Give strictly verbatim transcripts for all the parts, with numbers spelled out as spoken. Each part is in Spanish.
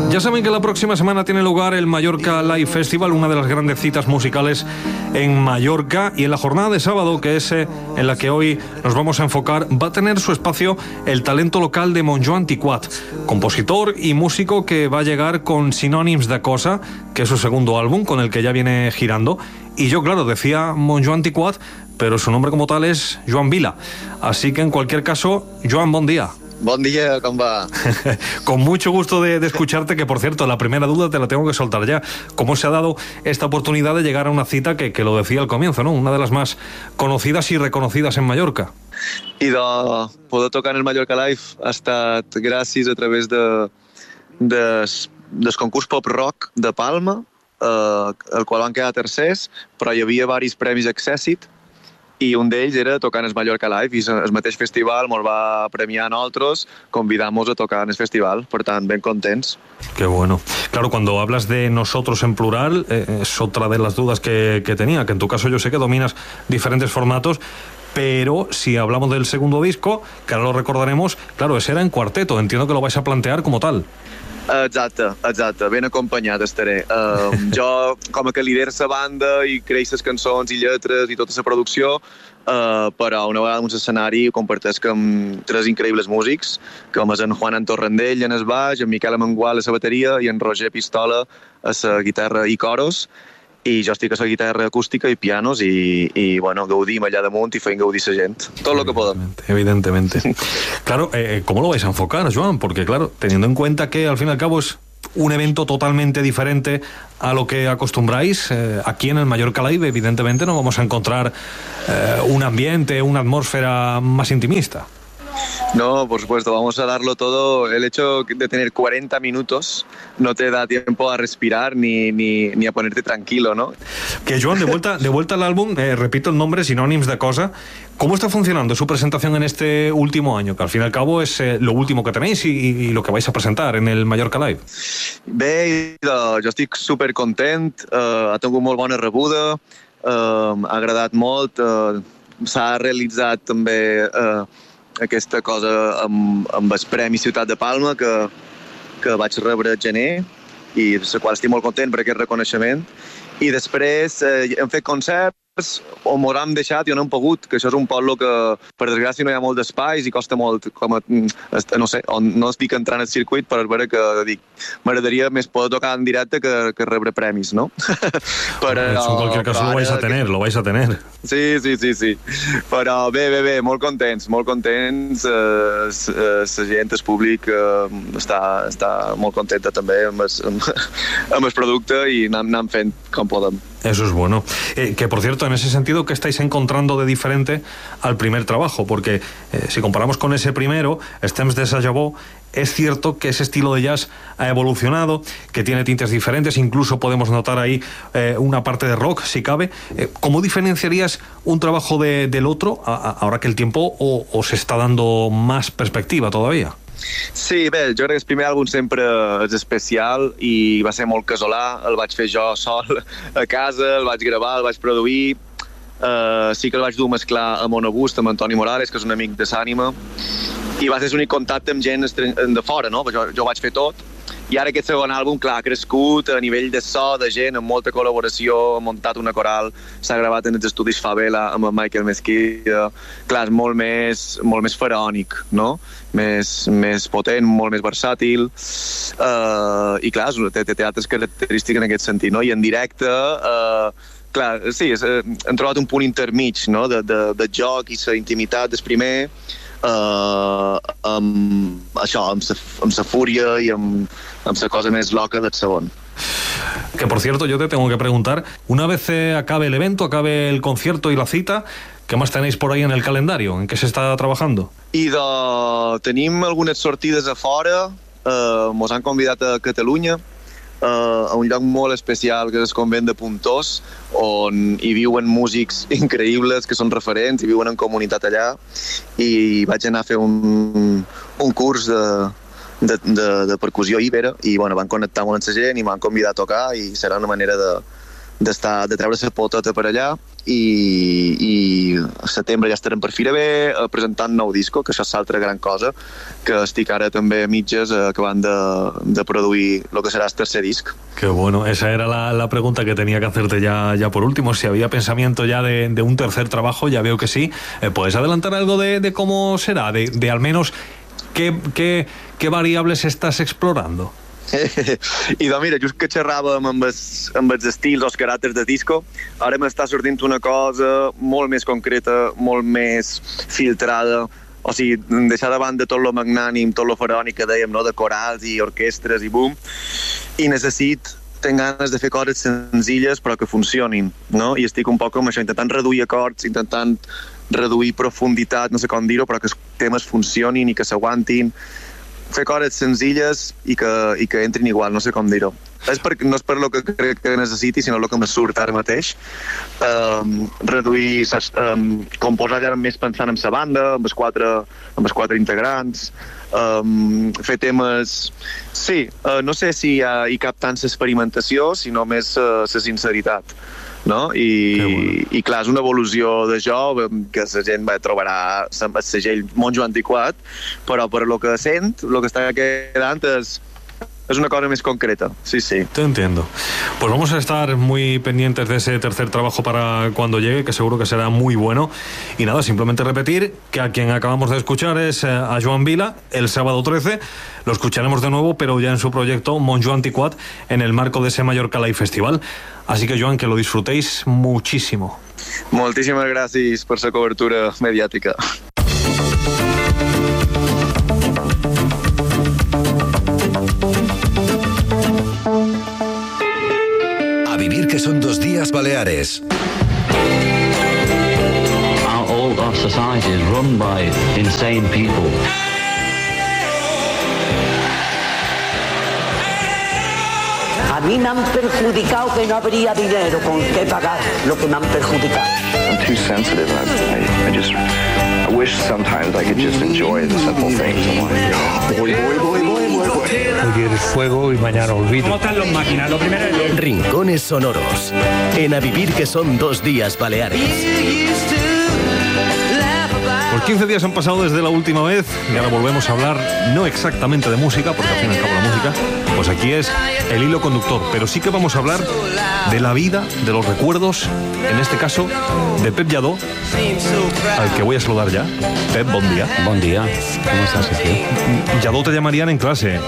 Ya saben que la próxima semana tiene lugar el Mallorca Live Festival, una de las grandes citas musicales en Mallorca, y en la jornada de sábado, que es eh, en la que hoy nos vamos a enfocar, va a tener su espacio el talento local de Montjoan Tiquat, compositor y músico que va a llegar con Sinònims de Cosa, que es su segundo álbum con el que ya viene girando. Y yo, claro, decía Montjoan Tiquat, pero su nombre como tal es Joan Vila. Así que en cualquier caso, Joan, bon día. Bon día, ¿cómo va? Con mucho gusto de, de escucharte, que por cierto, la primera duda te la tengo que soltar ya. ¿Cómo se ha dado esta oportunidad de llegar a una cita que, que lo decía al comienzo, ¿no? Una de las más conocidas y reconocidas en Mallorca. I de poder tocar en el Mallorca Live ha estat gràcies a través de, de, del concurs Pop Rock de Palma, eh, el qual van quedar tercers, però hi havia varis premis Accessit, i un d'ells era tocar en el Mallorca Live, i el mateix festival ens va premiar a nosaltres, convidant-nos a tocar en el festival, per tant, ben contents. Qué bueno. Claro, cuando hablas de nosotros en plural, eh, es otra de las dudas que, que tenía, que en tu caso yo sé que dominas diferentes formatos, pero si hablamos del segundo disco, que ahora lo recordaremos, claro, ese era en cuarteto, entiendo que lo vais a plantear como tal. Exacte, exacte, ben acompanyat estaré. Uh, jo, com a que lidero la banda i creix les cançons i lletres i tota la producció, uh, però una vegada en un escenari ho compartesc amb tres increïbles músics, com és en Juan Torrendell en el baix, en Miquel Amengual a la bateria i en Roger Pistola a la guitarra i coros, i jo estic a la guitarra acústica y pianos y, y bueno, gaudim allà damunt i feim gaudir la gent. Tot lo que podem. Evidentemente. Claro, eh, ¿cómo lo vais a enfocar, Joan? Porque claro, teniendo en cuenta que al fin y al cabo es un evento totalmente diferente a lo que acostumbráis, eh, aquí en el Mallorca Live evidentemente no vamos a encontrar eh, un ambiente, una atmósfera más intimista. No, por supuesto, vamos a darlo todo. El hecho de tener cuarenta minutos no te da tiempo a respirar ni, ni, ni a ponerte tranquilo, ¿no? Que Joan, de vuelta, de vuelta al álbum, eh, repito el nombre, Sinònims de Cosa. ¿Cómo está funcionando su presentación en este último año? Que al fin y al cabo es eh, lo último que tenéis y, y lo que vais a presentar en el Mallorca Live. Bé, jo estic supercontent, eh, ha tingut molt bona rebuda, eh, ha agradat molt, eh, s'ha realitzat també eh, aquesta cosa amb, amb el Premi Ciutat de Palma que, que vaig rebre al gener i de la qual estic molt content per aquest reconeixement. I després eh, hem fet concerts on m'ho hem deixat i on hem pogut, que això és un poble que per desgràcia no hi ha molt d'espais i costa molt, com a, no sé, on no estic entrant al circuit per veure que dic, m'agradaria més poder tocar en directe que, que rebre premis, no? Però, en qualsevol cas lo vais a tener, lo vais a tener. Sí, sí, sí, sí. Però bé, bé, bé, molt contents, molt contents, eh, la gent, el públic eh, està, està molt contenta també amb el, amb, amb el producte i anem, anem fent com podem. Eso es bueno. Eh, que por cierto, en ese sentido, ¿qué estáis encontrando de diferente al primer trabajo? Porque eh, si comparamos con ese primero, Stems de Sajabó, es cierto que ese estilo de jazz ha evolucionado, que tiene tintes diferentes, incluso podemos notar ahí eh, una parte de rock, si cabe. Eh, ¿Cómo diferenciarías un trabajo de, del otro, a, a, ahora que el tiempo o, os está dando más perspectiva todavía? Sí, bé, jo crec que el primer àlbum sempre és especial i va ser molt casolà, el vaig fer jo sol a casa, el vaig gravar, el vaig produir, uh, sí que el vaig dur a mesclar a Monobust, amb Antoni Morales, que és un amic de l'ànima, i va ser l'únic contacte amb gent de fora, no? Jo, jo ho vaig fer tot, i ara aquest segon àlbum, clar, ha crescut a nivell de so, de gent, amb molta col·laboració, ha muntat una coral, s'ha gravat en els estudis Favela amb en Michael Mesquida, clar, és molt més, molt més faraònic, no? Més, més potent, molt més versàtil, uh, i clar, té, té altres característiques en aquest sentit, no? I en directe, uh, clar, sí, és, uh, hem trobat un punt intermig, no? De, de, de joc i la intimitat del primer, Uh, amb això, amb sa, amb sa fúria i amb, amb sa cosa més loca del segon. Que por cierto, yo te tengo que preguntar, una vez eh, acabe el evento, acabe el concierto y la cita, ¿qué más tenéis por ahí en el calendario? ¿En qué se está trabajando? I de, tenim algunes sortides a fora, uh, mos han convidat a Catalunya, Uh, a un lloc molt especial que és el convent de Puntós, on hi viuen músics increïbles que són referents i viuen en comunitat allà, i vaig anar a fer un, un curs de, de, de, de percussió íbera i bueno, van connectar molt amb la gent i m'han convidat a tocar i serà una manera de, d'estar, de treure la poteta per allà i, i a setembre ja estarem per Fira B eh, presentant nou disco, que això és l'altra gran cosa, que estic ara també a mitges eh, acabant de, de produir el que serà el tercer disc. Qué bueno, esa era la, la pregunta que tenía que hacerte ya, ya por último, si había pensamiento ya de, de un tercer trabajo. Ya veo que sí. Eh, ¿puedes adelantar algo de, de cómo será? De, de al menos qué, qué, qué variables estás explorando? I doncs mira, just que xerràvem amb els, amb els estils o els caràcters de disco, ara m'està sortint una cosa molt més concreta, molt més filtrada, o sigui, deixar de banda tot lo magnànim, tot lo faraònic que dèiem, no? De corals i orquestres i boom, i necessit, tenc ganes de fer coses senzilles però que funcionin, no? I estic un poc amb això, intentant reduir acords, intentant reduir profunditat, no sé com dir-ho, però que els temes funcionin i que s'aguantin, fer coses senzilles i que, i que entrin igual, no sé com dir-ho. És per, no és per lo que crec que necessiti, sinó el que me surt ara mateix. Um, reduir, um, composar ja més pensant en sa banda, amb els quatre, amb els quatre integrants, um, fer temes... Sí, uh, no sé si hi ha, hi cap tant l'experimentació, sinó més la uh, sinceritat. No? I, bueno. I clar, és una evolució d'això que la gent va trobarà el segell Monjo Antiquat, però per lo que sent, el que està quedant és es una cosa más concreta, sí, sí. Te entiendo. Pues vamos a estar muy pendientes de ese tercer trabajo para cuando llegue, que seguro que será muy bueno. Y nada, simplemente repetir que a quien acabamos de escuchar es a Joan Vila, el sábado trece. Lo escucharemos de nuevo, pero ya en su proyecto Monjo Antiquat, en el marco de ese Mallorca Live Festival. Así que, Joan, que lo disfrutéis muchísimo. Moltíssimes gràcies per la cobertura mediàtica. A vivir que son dos días Baleares. Our, all our society is run by insane people. A mí me han perjudicado que no habría dinero con que pagar lo que me han perjudicado. I'm too sensitive. I, I, I just I wish sometimes I could just enjoy the simple things. I'm like, oh, voy, voy, voy, voy, voy, voy. Hoy eres fuego y mañana olvido. ¿Cómo están los máquinas? Lo primero es... Rincones sonoros. En A Vivir que son dos días Baleares. Pues quince días han pasado desde la última vez y ahora volvemos a hablar no exactamente de música, porque al fin y al cabo la música, pues aquí es el hilo conductor, pero sí que vamos a hablar de la vida, de los recuerdos, en este caso de Pep Lladó, al que voy a saludar ya. Pep, buen día. Buen día. ¿Cómo estás, Sergio? Lladó te llamarían en clase.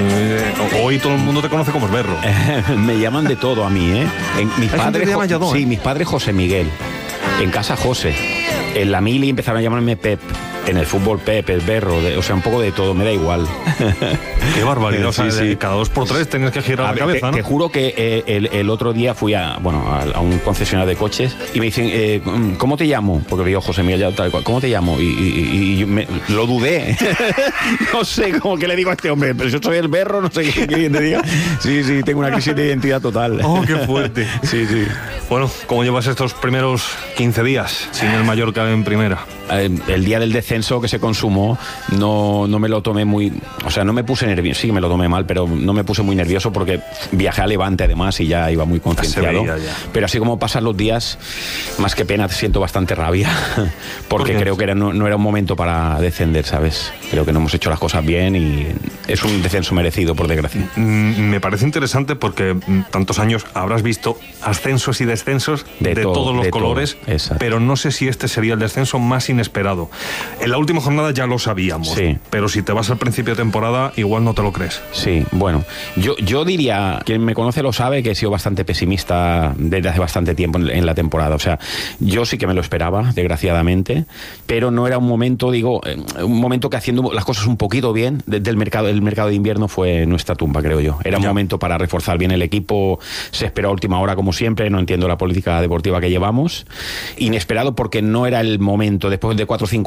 Hoy todo el mundo te conoce como Esberro. Me llaman de todo a mí, ¿eh? En, mis ¿Hay gente que te llama Lladó? Sí, mis padres José Miguel. En casa José. En la mili empezaron a llamarme Pep. En el fútbol Pep, el Berro, de, o sea, un poco de todo, me da igual. Qué barbaridad, o sea, sí, sí. Cada dos por tres tenías que girar a la ver, cabeza, te, ¿no? Te juro que eh, el, el otro día fui a, bueno, a, a un concesionario de coches y me dicen, eh, ¿cómo te llamo? Porque digo José Miguel, tal cual, ¿cómo te llamo? Y, y, y me, lo dudé. No sé cómo que le digo a este hombre, pero yo soy el Berro, no sé qué, qué te diga. Sí, sí, tengo una crisis de identidad total. Oh, qué fuerte. Sí, sí. Bueno, ¿cómo llevas estos primeros quince días sin el Mallorca en primera? El día del descenso que se consumó no, no me lo tomé muy, o sea, no me puse nervioso, sí que me lo tomé mal, pero no me puse muy nervioso porque viajé a Levante además y ya iba muy concienciado. Pero así como pasan los días, más que pena siento bastante rabia porque ¿Por creo que era, no, no era un momento para descender, ¿sabes? Creo que no hemos hecho las cosas bien y es un descenso merecido, por desgracia. Me parece interesante porque tantos años habrás visto ascensos y descensos de, de todo, todos los de colores, pero no sé si este sería el descenso más inesperado. En la última jornada ya lo sabíamos, sí. Pero si te vas al principio de temporada igual no te lo crees. Sí, bueno, yo, yo diría, quien me conoce lo sabe, que he sido bastante pesimista desde hace bastante tiempo en, en la temporada, o sea, yo sí que me lo esperaba, desgraciadamente, pero no era un momento, digo, un momento que haciendo las cosas un poquito bien, desde el mercado, el mercado de invierno fue nuestra tumba, creo yo. Era un ya. momento para reforzar bien el equipo, se esperó a última hora como siempre, no entiendo la política deportiva que llevamos, inesperado porque no era el momento, después de cuatro o cinco años, la,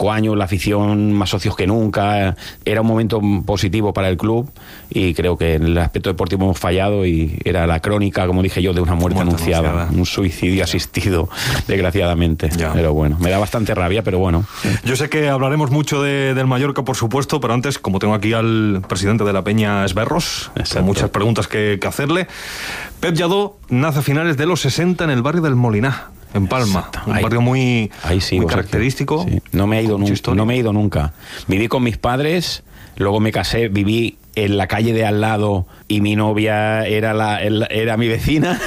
afición más socios que nunca. Era un momento positivo para el club y creo que en el aspecto deportivo hemos fallado y era la crónica, como dije yo, de una muerte, muerte anunciada, anunciada, un suicidio asistido, desgraciadamente. Ya. Pero bueno, me da bastante rabia, pero bueno. Yo sé que hablaremos mucho de, del Mallorca, por supuesto, pero antes, como tengo aquí al presidente de la Peña Esberros, con muchas preguntas que, que hacerle. Pep Lladó nace a finales de los sesenta en el barrio del Molinar, en Palma. Exacto. Un ahí, barrio muy, ahí sí, muy característico. Sí. No me he ido nunca, no me he ido nunca. Viví con mis padres, luego me casé, viví en la calle de al lado y mi novia era la era mi vecina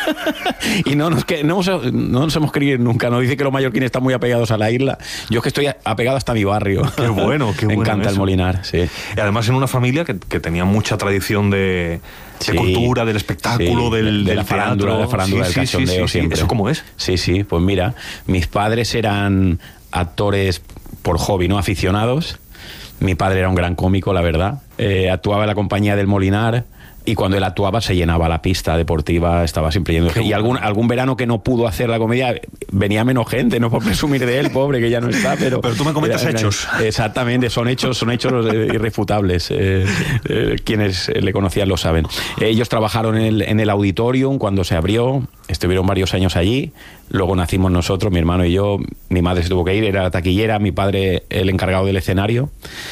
y no nos, que, no, no nos hemos querido nunca. Nos dice que los mallorquines están muy apegados a la isla. Yo es que estoy apegado hasta a mi barrio. Qué bueno, qué bueno. Me encanta eso. El Molinar, sí. Y además en una familia que, que tenía mucha tradición de, de sí, cultura, del espectáculo, sí, del, de, de del la farándula, teatro. de la farándula, sí, del cachondeo, sí, sí, siempre. ¿Eso cómo es? Sí, sí, pues mira, mis padres eran actores por hobby, no aficionados. Mi padre era un gran cómico, la verdad. Eh, actuaba en la compañía del Molinar y cuando él actuaba se llenaba la pista deportiva, estaba siempre yendo. Qué y bueno. algún, algún verano que no pudo hacer la comedia, venía menos gente, no por presumir de él, pobre, que ya no está, pero... Pero tú me comentas era, era, hechos. Exactamente, son hechos, son hechos irrefutables. Eh, eh, quienes le conocían lo saben. Ellos trabajaron en el, en el Auditorium cuando se abrió, estuvieron varios años allí. Luego nacimos nosotros, mi hermano y yo. Mi madre se tuvo que ir, era la taquillera, mi padre el encargado del escenario.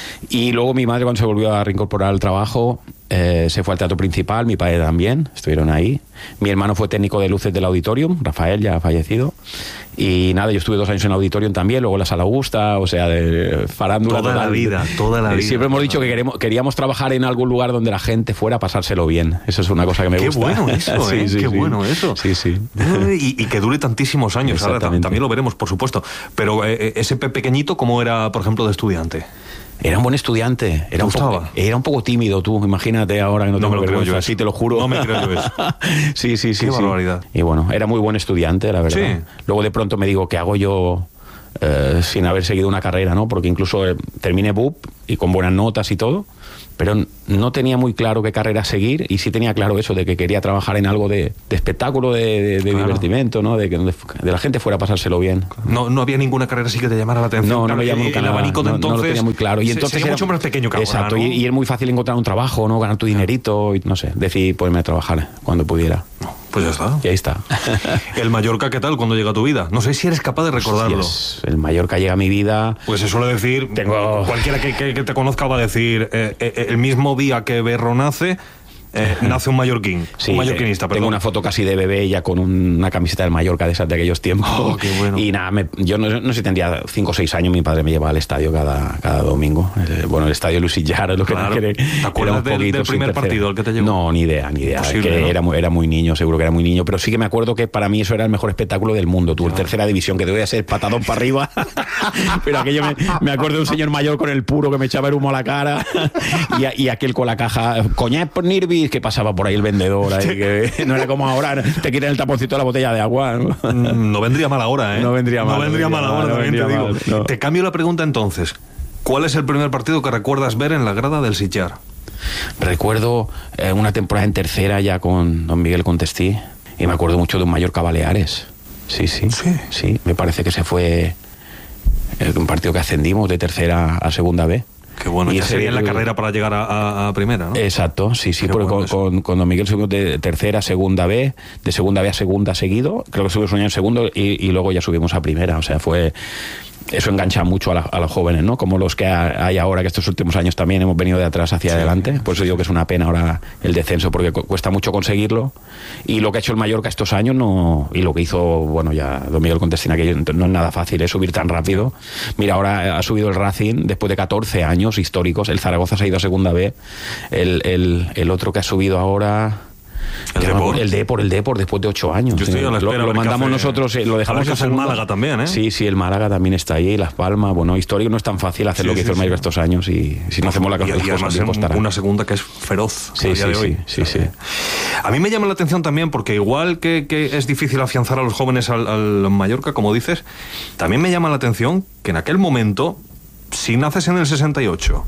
Y luego mi madre, cuando se volvió a reincorporar al trabajo, eh, se fue al teatro principal, mi padre también, estuvieron ahí. Mi hermano fue técnico de luces del Auditorium, Rafael, ya fallecido. Y nada, yo estuve dos años en el Auditorium también, luego en la Sala Augusta, o sea, de farándula. Toda total. la vida, toda la vida. Siempre hemos dicho que queremos, queríamos trabajar en algún lugar donde la gente fuera a pasárselo bien. Eso es una cosa que me Qué gusta. Qué bueno eso, sí, ¿eh? Sí, Qué sí. bueno eso. Sí, sí. Y, y que dure tantísimos años. Ahora también lo veremos, por supuesto. Pero eh, ese Pep pequeñito, ¿cómo era, por ejemplo, de estudiante? Era un buen estudiante. Era un, poco, era un poco tímido, tú. Imagínate ahora que no, no tengo me lo creo yo. Sí, te lo juro. No me creo yo eso. sí, sí, sí. Qué sí. barbaridad. Y bueno, era muy buen estudiante, la verdad. Sí. Luego de pronto me digo, ¿qué hago yo eh, sin haber seguido una carrera, ¿no? Porque incluso eh, terminé B U P y con buenas notas y todo, pero no tenía muy claro qué carrera seguir y sí tenía claro eso de que quería trabajar en algo de, de espectáculo, de, de, de claro. divertimento, ¿no? De que de, de la gente fuera a pasárselo bien. No, no había ninguna carrera así que te llamara la atención. No, no me llamó nunca el nada. abanico de no, entonces no lo tenía muy claro. Y entonces sería era mucho más pequeño que ahora, exacto, ¿no? y, y es muy fácil encontrar un trabajo, ¿no? Ganar tu dinerito y no sé, decidí ponerme a trabajar cuando pudiera. Pues ya está. Y ahí está. ¿El Mallorca qué tal cuando llega a tu vida? No sé si eres capaz de recordarlo. Yes, el Mallorca llega a mi vida. Pues se suele decir, Tengo... cualquiera que, que, que te conozca va a decir, eh, eh, el mismo día que Berro nace, Eh, nace un mallorquín, sí, un mallorquinista, perdón. Tengo una foto casi de bebé ya con un, una camiseta del Mallorca de esas de aquellos tiempos. Oh, qué bueno. Y nada, me, yo no, no sé si tendría cinco o seis años, mi padre me llevaba al estadio cada, cada domingo. Eh, bueno, el estadio Lusillar es lo que claro. quiere. ¿Te acuerdas del, del primer partido al que te llevó? No, ni idea, ni idea. Posible, que ¿no? era, muy, era muy niño, seguro que era muy niño, pero sí que me acuerdo que para mí eso era el mejor espectáculo del mundo. Tú, en tercera división, que te voy a hacer patadón para arriba. Pero aquello me, me acuerdo de un señor mayor con el puro que me echaba el humo a la cara y, y aquel con la caja, coñac por Nirvis, que pasaba por ahí el vendedor ahí, que no era como ahora te quitan el taponcito de la botella de agua, ¿no? No vendría mal ahora, ¿eh? No vendría mal. No vendría mal ahora, no también vendría te digo. mal, no. Te cambio la pregunta entonces. ¿Cuál es el primer partido que recuerdas ver en la grada del Sitjar? Recuerdo eh, una temporada en tercera ya con don Miguel Contestí y me acuerdo mucho de un Mallorca Baleares. Sí, sí. Sí. Sí, me parece que se fue eh, un partido que ascendimos de tercera a segunda B. Qué bueno, y ya sería el, la carrera para llegar a, a, a primera, ¿no? Exacto, sí, sí, Qué porque bueno con, con, con don Miguel subimos de tercera a segunda B, de segunda B a segunda seguido, creo que subimos un año en segundo y, y luego ya subimos a primera, o sea, fue... Eso engancha mucho a, la, a los jóvenes, ¿no? Como los que hay ahora, que estos últimos años también hemos venido de atrás hacia sí, adelante. Por eso digo que es una pena ahora el descenso, porque cuesta mucho conseguirlo. Y lo que ha hecho el Mallorca estos años, no y lo que hizo, bueno, ya don Miguel Contestina, que no es nada fácil, es subir tan rápido. Mira, ahora ha subido el Racing después de catorce años históricos. El Zaragoza se ha ido a segunda B. El, el, el otro que ha subido ahora... El Depor. el Depor, el Depor, después de ocho años. Yo estoy a la espera. Lo, lo mandamos hace, nosotros, eh, lo dejamos en el Málaga también, ¿eh? Sí, sí, el Málaga también está ahí, Las Palmas. Bueno, histórico, no es tan fácil hacer sí, lo que sí, hizo el Mallorca sí. estos años y si no hacemos la cosa, y, y además en costará. Una segunda que es feroz. Sí, a día sí, de hoy. sí, sí, sí. A mí me llama la atención también porque igual que, que es difícil afianzar a los jóvenes al, al Mallorca, como dices, también me llama la atención que en aquel momento, si naces en el sesenta y ocho,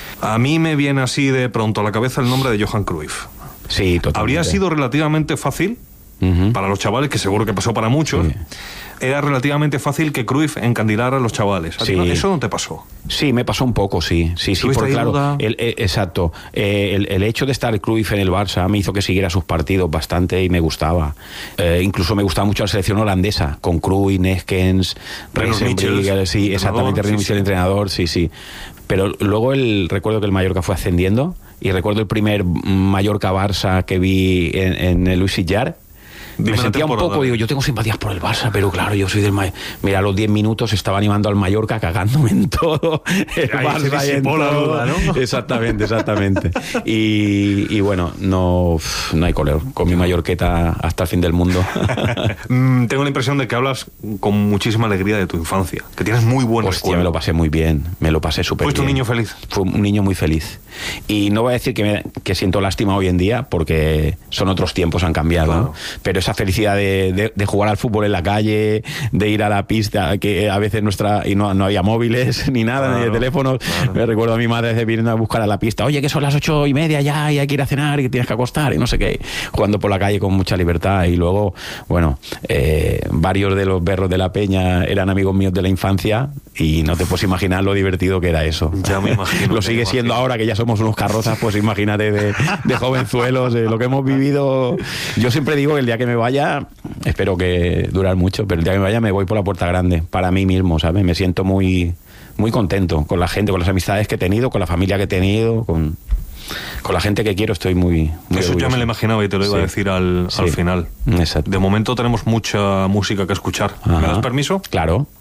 a mí me viene así de pronto a la cabeza el nombre de Johan Cruyff. Sí, totalmente. ¿Habría sido relativamente fácil uh-huh. para los chavales, que seguro que pasó para muchos, sí. era relativamente fácil que Cruyff encandilara a los chavales. ¿A ti Sí. ¿Eso no te pasó? Sí, me pasó un poco, sí. Sí, sí, porque claro, el, el, exacto. Eh, el, el hecho de estar Cruyff en el Barça me hizo que siguiera sus partidos bastante y me gustaba. Eh, incluso me gustaba mucho la selección holandesa, con Cruyff, Neskens, Reisenbrugger, sí, exactamente, Reino Michel, entrenador, sí, sí. Pero luego el recuerdo que el Mallorca fue ascendiendo y recuerdo el primer Mallorca-Barça que vi en, en el Luis Sillar. Me sentía un poco, digo, yo tengo simpatías por el Barça, pero claro, yo soy del Mallorca. Mira, a los diez minutos estaba animando al Mallorca, cagándome en todo. El Ahí Barça se en todo. la duda, ¿no? Exactamente, exactamente. Y, y bueno, no, no hay color. Con mi mallorqueta hasta el fin del mundo. mm, tengo la impresión de que hablas con muchísima alegría de tu infancia, que tienes muy buen Hostia, recuerdo. me lo pasé muy bien, me lo pasé súper bien. ¿Fuiste un niño feliz? Fue un niño muy feliz. Y no voy a decir que, me, que siento lástima hoy en día, porque son otros tiempos, han cambiado, claro. ¿no? Pero esa felicidad de, de, de jugar al fútbol en la calle, de ir a la pista, que a veces nuestra y no, no había móviles ni nada, claro, ni de teléfonos. Claro. Me recuerdo a mi madre de viniendo a buscar a la pista, oye, que son las ocho y media ya y hay que ir a cenar y que tienes que acostar y no sé qué, jugando por la calle con mucha libertad. Y luego, bueno, eh, varios de los berros de la peña eran amigos míos de la infancia y no te puedes imaginar lo divertido que era eso. Ya me imagino. Lo sigue siendo ahora que ya somos unos carrozas, pues imagínate de, de jovenzuelos, de lo que hemos vivido. Yo siempre digo que el día que me vaya, espero que durar mucho, pero el día que me vaya me voy por la puerta grande, para mí mismo, ¿sabes? Me siento muy, muy contento con la gente, con las amistades que he tenido, con la familia que he tenido, con, con la gente que quiero, estoy muy, muy Eso orgulloso. Ya me lo imaginaba y te lo iba sí. a decir al, sí. al final. Exacto. De momento tenemos mucha música que escuchar. Ajá. ¿Me das permiso? Claro.